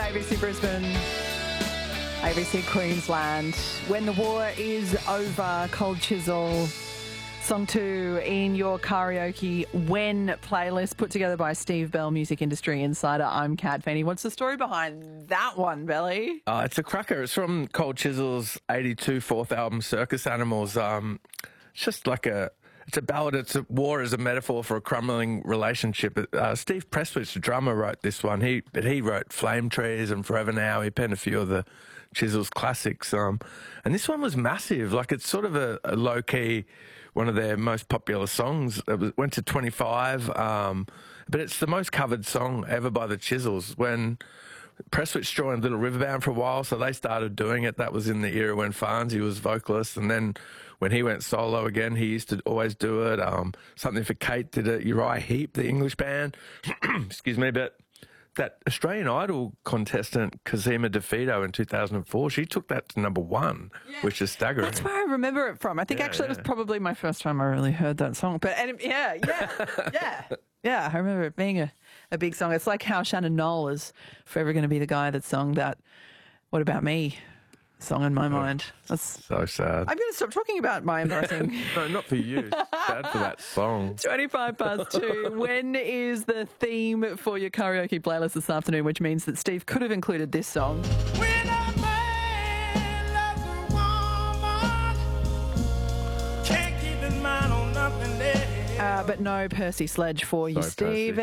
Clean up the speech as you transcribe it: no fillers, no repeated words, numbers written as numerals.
ABC Brisbane, ABC Queensland. When the War is Over, Cold Chisel. Song 2 in your karaoke When playlist, put together by Steve Bell, Music Industry Insider. I'm Kat Feeney. What's the story behind that one, Belly? It's a cracker. It's from Cold Chisel's 82 fourth album, Circus Animals. It's just like it's a ballad. It's a war as a metaphor for a crumbling relationship. Steve Prestwich, the drummer, wrote this one. He wrote Flame Trees and Forever Now. He penned a few of the Chisel's classics. And this one was massive. Like, it's sort of a low-key, one of their most popular songs. It went to 25, but it's the most covered song ever by the Chisels. When Prestwich joined Little River Band for a while, so they started doing it. That was in the era when Farnsey was vocalist, and then when he went solo again, he used to always do it. Something for Kate did it. Uriah Heep, the English band, excuse me, but that Australian Idol contestant, Kazima DeFito, in 2004, she took that to number one, which is staggering. That's where I remember it from. I think it was probably my first time I really heard that song. But yeah, I remember it being a big song. It's like how Shannon Noll is forever going to be the guy that sung that What About Me song in my mind. That's so sad. I'm going to stop talking about my embarrassing... No, not for you. Sad for that song. 25 past 2. When is the theme for your karaoke playlist this afternoon, which means that Steve could have included this song. When a man loves a woman, can't keep his mind on nothing else. But no Percy Sledge for you, Sorry, Steve. Percy.